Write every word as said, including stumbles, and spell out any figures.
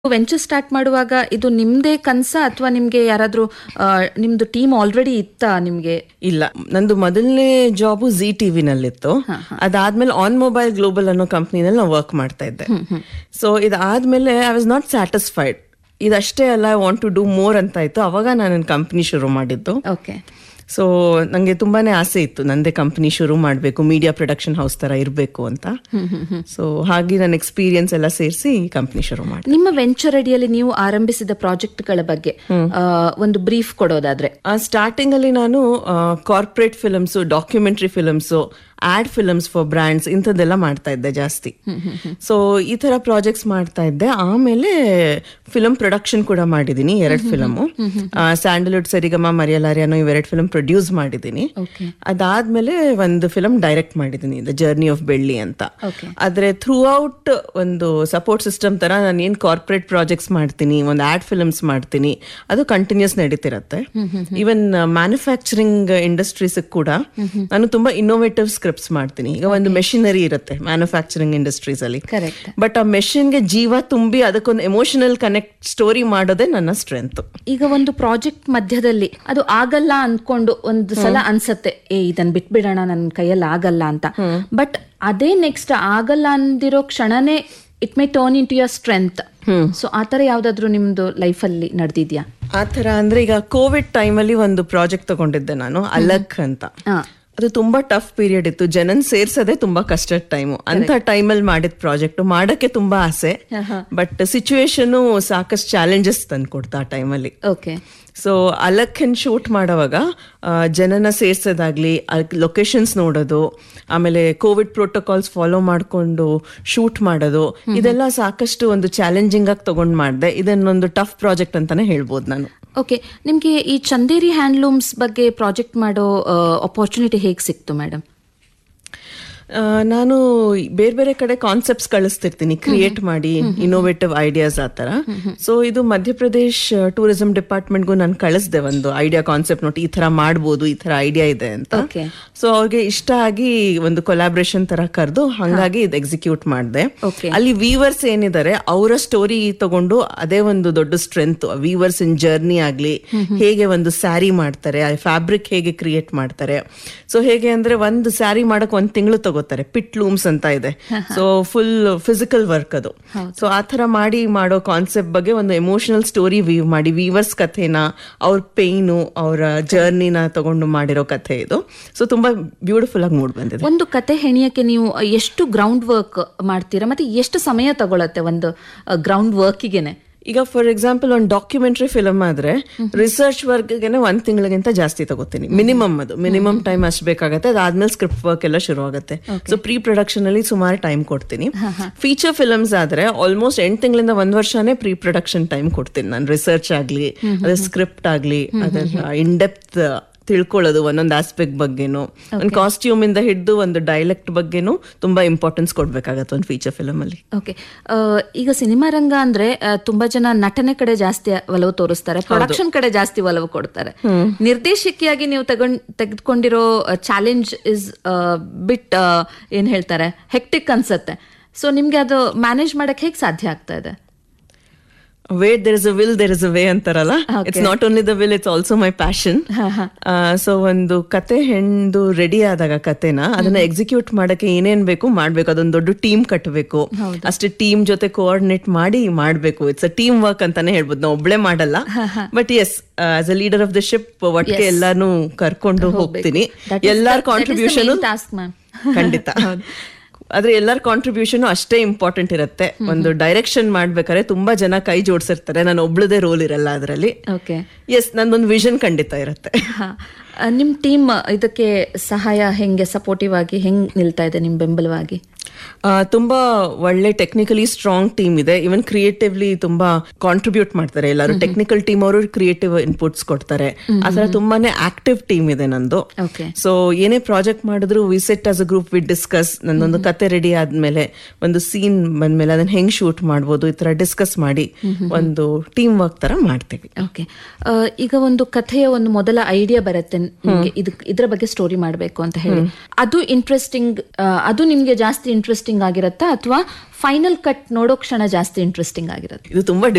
Venture start ಮಾಡುವಾಗ ಇದು ನಿಮ್ದೇ ಕನ್ಸ ಅಥವಾ ನಿಮ್ಗೆ ಯಾರಾದ್ರೂ ಆ, ನಿಮ್ದು ಟೀಮ್ ಆಲ್ರೆಡಿ ಇತ್ತಾ ನಿಮ್ಗೆ? ಇಲ್ಲ, ನಂದು ಮೊದಲನೇ ಜಾಬು ಜಿ ಟಿವಿ ನಲ್ಲಿತ್ತು. ಅದಾದ್ಮೇಲೆ ಆನ್ ಮೊಬೈಲ್ ಗ್ಲೋಬಲ್ ಅನ್ನೋ ಕಂಪ್ನಿನಲ್ಲಿ ನಾವು ವರ್ಕ್ ಮಾಡ್ತಾ ಇದ್ದೆ. ಸೊ ಇದಾದ್ಮೇಲೆ ಐ ವಾಸ್ ನಾಟ್ ಸ್ಯಾಟಿಸ್ಫೈಡ್. ಇದಷ್ಟೇ ಅಲ್ಲ, I want to do more ಅಂತ ಇತ್ತು. ಅವಾಗ ನಾನು ಕಂಪ್ನಿ ಶುರು ಮಾಡಿದ್ದು. ಓಕೆ. ಸೊ ನಂಗೆ ತುಂಬಾನೇ ಆಸೆ ಇತ್ತು, ನಂದೇ ಕಂಪನಿ ಶುರು ಮಾಡಬೇಕು, ಮೀಡಿಯಾ ಪ್ರೊಡಕ್ಷನ್ ಹೌಸ್ ತರ ಇರಬೇಕು ಅಂತ. ಸೊ ಹಾಗೆ ನನ್ನ ಎಕ್ಸ್ಪೀರಿಯನ್ಸ್ ಎಲ್ಲ ಸೇರಿಸಿ ಕಂಪನಿ ಶುರು ಮಾಡಿ. ನಿಮ್ಮ ವೆಂಚರ್ ಅಡಿಯಲ್ಲಿ ನೀವು ಆರಂಭಿಸಿದ ಪ್ರಾಜೆಕ್ಟ್ಗಳ ಬಗ್ಗೆ ಆ, ಒಂದು ಬ್ರೀಫ್ ಕೊಡೋದಾದ್ರೆ? ಸ್ಟಾರ್ಟಿಂಗ್ ಅಲ್ಲಿ ನಾನು corporate films, documentary films, add films for brands ಇಂಥದ್ದೆಲ್ಲ ಮಾಡ್ತಾ ಇದ್ದೆ ಜಾಸ್ತಿ. ಸೊ ಈ ತರ ಪ್ರಾಜೆಕ್ಟ್ಸ್ ಮಾಡ್ತಾ ಇದ್ದೆ. ಆಮೇಲೆ ಫಿಲಮ್ ಪ್ರೊಡಕ್ಷನ್ ಕೂಡ ಮಾಡಿದೀನಿ, ಎರಡು ಫಿಲಮು. ಸ್ಯಾಂಡಲ್ವುಡ್, ಸರಿಗಮ, ಮರಿಯಲಾರಿ ಅನ್ನೋ ಇವೆರಡು ಫಿಲಮ್ ಪ್ರೊಡ್ಯೂಸ್ ಮಾಡಿದೀನಿ. ಅದಾದ್ಮೇಲೆ ಒಂದು ಫಿಲಮ್ ಡೈರೆಕ್ಟ್ ಮಾಡಿದೀನಿ, ದ ಜರ್ನಿ ಆಫ್ ಬೆಳ್ಳಿ ಅಂತ. ಆದ್ರೆ ಥ್ರೂ ಔಟ್ ಒಂದು ಸಪೋರ್ಟ್ ಸಿಸ್ಟಮ್ ತರ ನಾನು ಏನ್ ಕಾರ್ಪೊರೇಟ್ ಪ್ರಾಜೆಕ್ಟ್ಸ್ ಮಾಡ್ತೀನಿ, ಒಂದು ಆಡ್ ಫಿಲಮ್ಸ್ ಮಾಡ್ತೀನಿ, ಅದು ಕಂಟಿನ್ಯೂಸ್ ನಡೀತಿರತ್ತೆ. ಈವನ್ ಮ್ಯಾನುಫ್ಯಾಕ್ಚರಿಂಗ್ ಇಂಡಸ್ಟ್ರೀಸ್ ಕೂಡ ನಾನು ತುಂಬಾ ಇನ್ನೋವೇಟಿವ್ ಸ್ಕ್ರಿಪ್ಟ್ಸ್ ಮಾಡ್ತೀನಿ. ಈಗ ಒಂದು ಮೆಷಿನರಿ ಇರುತ್ತೆ ಮ್ಯಾನುಫ್ಯಾಕ್ಚರಿಂಗ್ ಇಂಡಸ್ಟ್ರೀಸ್ ಅಲ್ಲಿ, ಬಟ್ ಆ ಮೆಷಿನ್ಗೆ ಜೀವ ತುಂಬಿ ಅದಕ್ಕೊಂದು ಎಮೋಷನಲ್ ಕನೆಕ್ಟ್ ಸ್ಟೋರಿ ಮಾಡೋದೇ ನನ್ನ ಸ್ಟ್ರೆಂತ್. ಈಗ ಒಂದು ಪ್ರಾಜೆಕ್ಟ್ ಮಧ್ಯದಲ್ಲಿ ಅದು ಆಗಲ್ಲ ಅನ್ಕೊಂಡು ಒಂದು ಸಲ ಅನ್ಸತ್ತೆ, ಏ ಇದನ್ ಬಿಟ್ಬಿಡೋಣ, ನನ್ನ ಕೈಯಲ್ಲಿ ಆಗಲ್ಲ ಅಂತ. ಬಟ್ ಅದೇ ನೆಕ್ಸ್ಟ್ ಆಗಲ್ಲ ಅಂದಿರೋ ಕ್ಷಣನೇ it may turn in to your strength. So ಆತರ ಯಾವ್ದಾದ್ರು ನಿಮ್ದು ಲೈಫ್ ಅಲ್ಲಿ ನಡೆದಿದ್ಯಾ? ಆತರ ಅಂದ್ರೆ ಈಗ ಕೋವಿಡ್ ಟೈಮಲ್ಲಿ ಒಂದು ಪ್ರಾಜೆಕ್ಟ್ ತಗೊಂಡಿದ್ದೆ ನಾನು, ಅಲಕ್ ಅಂತ. ಅದು ತುಂಬಾ ಟಫ್ ಪೀರಿಯಡ್ ಇತ್ತು, ಜನನ್ ಸೇರ್ಸೋದೇ ತುಂಬಾ ಕಷ್ಟದ ಟೈಮು. ಅಂತ ಟೈಮಲ್ಲಿ ಮಾಡಿದ ಪ್ರಾಜೆಕ್ಟ್ ಮಾಡಕ್ಕೆ ತುಂಬಾ ಆಸೆ, ಬಟ್ ಸಿಚುವೇಶನ್ ಸಾಕಷ್ಟು ಚಾಲೆಂಜಸ್ ತಂದ್ಕೊಡ್ತಾ ಆ ಟೈಮಲ್ಲಿ. ಓಕೆ. ಸೊ ಅಲಕ್ಕನ್ ಶೂಟ್ ಮಾಡೋವಾಗ ಜನನ ಸೇರ್ಸೋದಾಗ್ಲಿ, ಲೊಕೇಶನ್ಸ್ ನೋಡೋದು, ಆಮೇಲೆ ಕೋವಿಡ್ ಪ್ರೋಟೋಕಾಲ್ಸ್ ಫಾಲೋ ಮಾಡ್ಕೊಂಡು ಶೂಟ್ ಮಾಡೋದು, ಇದೆಲ್ಲ ಸಾಕಷ್ಟು ಒಂದು ಚಾಲೆಂಜಿಂಗ್ ಆಗಿ ತಗೊಂಡ್ ಮಾಡಿದೆ. ಇದನ್ನೊಂದು ಟಫ್ ಪ್ರಾಜೆಕ್ಟ್ ಅಂತಾನೆ ಹೇಳ್ಬೋದು ನಾನು. ಓಕೆ. ನಿಮ್ಗೆ ಈ ಚಂದೇರಿ ಹ್ಯಾಂಡ್ಲೂಮ್ಸ್ ಬಗ್ಗೆ ಪ್ರಾಜೆಕ್ಟ್ ಮಾಡೋ ಅಪರ್ಚುನಿಟಿ ಹೇಗೆ ಸಿಕ್ತು ಮೇಡಮ್? ನಾನು ಬೇರೆ ಬೇರೆ ಕಡೆ ಕಾನ್ಸೆಪ್ಟ್ಸ್ ಕಳಿಸ್ತಿರ್ತೀನಿ, ಕ್ರಿಯೇಟ್ ಮಾಡಿ ಇನ್ನೋವೇಟಿವ್ ಐಡಿಯಾಸ್ ಆ ತರ. ಸೊ ಇದು ಮಧ್ಯಪ್ರದೇಶ್ ಟೂರಿಸಂ ಡಿಪಾರ್ಟ್ಮೆಂಟ್ಗೂ ನಾನು ಕಳಿಸ್ದೆ ಒಂದು ಐಡಿಯಾ ಕಾನ್ಸೆಪ್ಟ್ ನೋಡಿ, ಈ ತರ ಮಾಡ್ಬೋದು, ಈ ತರ ಐಡಿಯಾ ಇದೆ ಅಂತ. ಸೊ ಅವ್ರಿಗೆ ಇಷ್ಟ ಆಗಿ ಒಂದು ಕೊಲಾಬ್ರೇಷನ್ ತರ ಕರೆದು ಹಂಗಾಗಿ ಇದು ಎಕ್ಸಿಕ್ಯೂಟ್ ಮಾಡಿದೆ. ಅಲ್ಲಿ ವೀವರ್ಸ್ ಏನಿದ್ದಾರೆ ಅವರ ಸ್ಟೋರಿ ತಗೊಂಡು ಅದೇ ಒಂದು ದೊಡ್ಡ ಸ್ಟ್ರೆಂತ್. ವೀವರ್ಸ್ ಇನ್ ಜರ್ನಿ ಆಗ್ಲಿ, ಹೇಗೆ ಒಂದು ಸ್ಯಾರಿ ಮಾಡ್ತಾರೆ, ಫ್ಯಾಬ್ರಿಕ್ ಹೇಗೆ ಕ್ರಿಯೇಟ್ ಮಾಡ್ತಾರೆ. ಸೊ ಹೇಗೆ ಅಂದ್ರೆ ಒಂದು ಸ್ಯಾರಿ ಮಾಡಕ್ ಒಂದ್ ತಿಂಗಳು ತಗೋ, ಪಿಟ್ ಲೂಮ್ಸ್ ಅಂತ ಇದೆ. ಸೊ ಫುಲ್ ಫಿಸಿಕಲ್ ವರ್ಕ್ ಅದು. ಸೊ ಆ ತರ ಮಾಡಿ ಮಾಡೋ ಕಾನ್ಸೆಪ್ಟ್ ಬಗ್ಗೆ ಒಂದು ಎಮೋಷನಲ್ ಸ್ಟೋರಿ ವೀವ್ ಮಾಡಿ, ವೀವರ್ಸ್ ಕಥೆನ, ಅವ್ರ ಪೇಯ್ನು, ಅವರ ಜರ್ನಿನ ತಗೊಂಡು ಮಾಡಿರೋ ಕಥೆ ಇದು. ಸೊ ತುಂಬಾ ಬ್ಯೂಟಿಫುಲ್ ಆಗಿ ಮೂಡ್ ಬಂದಿದೆ. ಒಂದು ಕತೆ ಹೆಣಿಯಕ್ಕೆ ನೀವು ಎಷ್ಟು ಗ್ರೌಂಡ್ ವರ್ಕ್ ಮಾಡ್ತೀರಾ, ಮತ್ತೆ ಎಷ್ಟು ಸಮಯ ತಗೊಳತ್ತೆ ಒಂದು ಗ್ರೌಂಡ್ ವರ್ಕಿಗೆನೆ? ಈಗ ಫಾರ್ ಎಕ್ಸಾಂಪಲ್ ಒಂದು ಡಾಕ್ಯುಮೆಂಟ್ರಿ ಫಿಲಮ್ ಆದ್ರೆ ರಿಸರ್ಚ್ ವರ್ಕ್ಗೆನೆ ಒಂದ್ ತಿಂಗಳಿಗಿಂತ ಜಾಸ್ತಿ ತಗೋತೀನಿ ಮಿನಿಮಮ್. ಅದು ಮಿನಿಮಮ್ ಟೈಮ್ ಅಷ್ಟು ಬೇಕಾಗತ್ತೆ. ಅದಾದ್ಮೇಲೆ ಸ್ಕ್ರಿಪ್ಟ್ ವರ್ಕ್ ಎಲ್ಲ ಶುರು ಆಗುತ್ತೆ. ಸೊ ಪ್ರೀ ಪ್ರೊಡಕ್ಷನ್ ಅಲ್ಲಿ ಸುಮಾರು ಟೈಮ್ ಕೊಡ್ತೀನಿ. ಫೀಚರ್ ಫಿಲಮ್ಸ್ ಆದ್ರೆ ಆಲ್ಮೋಸ್ಟ್ ಎಂಟು ತಿಂಗಳಿಂದ ಒಂದ್ ವರ್ಷನೇ ಪ್ರೀ ಪ್ರೊಡಕ್ಷನ್ ಟೈಮ್ ಕೊಡ್ತೀನಿ ನಾನು. ರಿಸರ್ಚ್ ಆಗ್ಲಿ, ಅದ್ರ ಸ್ಕ್ರಿಪ್ಟ್ ಆಗ್ಲಿ, ಅದರ ಇನ್ ಡೆಪ್ತ್ ತಿಳ್ಕೊಳ್ಳೋದು ಒಂದೊಂದು ಆಸ್ಪೆಕ್ಟ್ ಬಗ್ಗೆನು, ಒಂದು ಕಾಸ್ಟ್ಯೂಮ್ ಇಂದ ಹಿಡಿದು ಒಂದು ಡೈಲೆಕ್ಟ್ ಬಗ್ಗೆನು ತುಂಬಾ ಇಂಪಾರ್ಟೆನ್ಸ್ ಕೊಡ್ಬೇಕಾಗತ್ತೆ ಒಂದು ಫೀಚರ್ ಫಿಲಮ್ ಅಲ್ಲಿ. ಓಕೆ. ಈಗ ಸಿನಿಮಾ ರಂಗ ಅಂದ್ರೆ ತುಂಬಾ ಜನ ನಟನೆ ಕಡೆ ಜಾಸ್ತಿ ಒಲವು ತೋರಿಸ್ತಾರೆ, ಪ್ರೊಡಕ್ಷನ್ ಕಡೆ ಜಾಸ್ತಿ ಒಲವು ಕೊಡ್ತಾರೆ. ನಿರ್ದೇಶಕಿಯಾಗಿ ನೀವು ತಗೊಂಡ್ ತೆಗೆದುಕೊಂಡಿರೋ ಚಾಲೆಂಜ್ ಇಸ್ ಬಿಟ್ ಏನ್ ಹೇಳ್ತಾರೆ, ಹೆಕ್ಟಿಕ್ ಅನ್ಸತ್ತೆ. ಸೊ ನಿಮ್ಗೆ ಅದು ಮ್ಯಾನೇಜ್ ಮಾಡಕ್ ಹೇಗೆ ಸಾಧ್ಯ ಆಗ್ತಾ ಇದೆ? Where there is a will, there is a way ಅಂತಾರಲ್ಲ. It's not only the will, it's also my passion. So ಒಂದು ಕತೆ ಹೆಣ್ದು ರೆಡಿ ಆದಾಗ ಕತೆನ ಅದನ್ನ ಎಕ್ಸಿಕ್ಯೂಟ್ ಮಾಡಕ್ಕೆ ಏನೇನ್ ಬೇಕು ಮಾಡ್ಬೇಕು. ಅದೊಂದು ದೊಡ್ಡ ಟೀಮ್ ಕಟ್ಟಬೇಕು, ಅಷ್ಟೇ ಟೀಮ್ ಜೊತೆ ಕೋಆರ್ಡಿನೇಟ್ ಮಾಡಿ ಮಾಡ್ಬೇಕು. ಇಟ್ಸ್ ಅ ಟೀಮ್ ವರ್ಕ್ ಅಂತಾನೆ ಹೇಳ್ಬೋದು, ನಾವು ಒಬ್ಳೆ ಮಾಡಲ್ಲ. But S, as a leader of the ship ಒಟ್ಟಿಗೆ ಎಲ್ಲಾನು ಕರ್ಕೊಂಡು ಹೋಗ್ತೀನಿ. ಎಲ್ಲಾರ ಕಾಂಟ್ರಿಬ್ಯೂಷನ್ ಖಂಡಿತ, ಆದ್ರೆ ಎಲ್ಲರ ಕಾಂಟ್ರಿಬ್ಯೂಷನ್ ಅಷ್ಟೇ ಇಂಪಾರ್ಟೆಂಟ್ ಇರುತ್ತೆ. ಒಂದು ಡೈರೆಕ್ಷನ್ ಮಾಡ್ಬೇಕಾದ್ರೆ ತುಂಬಾ ಜನ ಕೈ ಜೋಡಿಸಿರ್ತಾರೆ, ನಾನು ಒಬ್ಳದೇ ರೋಲ್ ಇರಲ್ಲ ಅದರಲ್ಲಿ. ಎಸ್, ನಂದೊಂದು ವಿಷನ್ ಖಂಡಿತ ಇರುತ್ತೆ. ನಿಮ್ ಟೀಮ್ ಇದಕ್ಕೆ ಸಹಾಯ ಹೆಂಗೆ, ಸಪೋರ್ಟಿವ್ ಆಗಿ ಹೆಂಗ್ ನಿಲ್ತಾ ಇದೆ ನಿಮ್ ಬೆಂಬಲವಾಗಿ? ತುಂಬಾ ಒಳ್ಳೆ ಟೆಕ್ನಿಕಲಿ ಸ್ಟ್ರಾಂಗ್ ಟೀಮ್ ಇದೆ. ಇವನ್ ಕ್ರಿಯೇಟಿವ್ಲಿ ತುಂಬಾ ಕಾಂಟ್ರಿಬ್ಯೂಟ್ ಮಾಡ್ತಾರೆ ಎಲ್ಲರೂ. ಟೆಕ್ನಿಕಲ್ ಟೀಮ್ ಅವರು ಕ್ರಿಯೇಟಿವ್ ಇನ್ಪುಟ್ಸ್ ಕೊಡ್ತಾರೆ. ಆತರ ತುಂಬಾನೇ ಆಕ್ಟಿವ್ ಟೀಮ್ ಇದೆ ನಂದು. ಸೊ ಏನೇ ಪ್ರಾಜೆಕ್ಟ್ ಮಾಡಿದ್ರು V set as a group, we discuss. ನಂದೊಂದು ಕತೆ ರೆಡಿ ಆದ್ಮೇಲೆ, ಒಂದು ಸೀನ್ ಬಂದ್ಮೇಲೆ ಅದನ್ನ ಹೆಂಗ್ ಶೂಟ್ ಮಾಡ್ಬೋದು, ಈ ತರ ಡಿಸ್ಕಸ್ ಮಾಡಿ ಒಂದು ಟೀಮ್ ವರ್ಕ್ ತರ ಮಾಡ್ತೀವಿ. ಓಕೆ. ಈಗ ಒಂದು ಕಥೆಯ ಒಂದು ಮೊದಲ ಐಡಿಯಾ ಬರುತ್ತೆ, ಇದ್ರ ಬಗ್ಗೆ ಸ್ಟೋರಿ ಮಾಡ್ಬೇಕು ಅಂತ ಹೇಳಿ, ಅದು ಇಂಟ್ರೆಸ್ಟಿಂಗ್, ಅದು ನಿಮ್ಗೆ ಜಾಸ್ತಿ ಇಂಟ್ರೆಸ್ಟಿಂಗ್ ಆಗಿರತ್ತಾ ಅಥವಾ ಫೈನಲ್ ಕಟ್ ನೋಡೋ ಕ್ಷಣ ಜಾಸ್ತಿ ಇಂಟ್ರೆಸ್ಟಿಂಗ್ ಆಗಿರುತ್ತೆ? ಇದು ತುಂಬಾ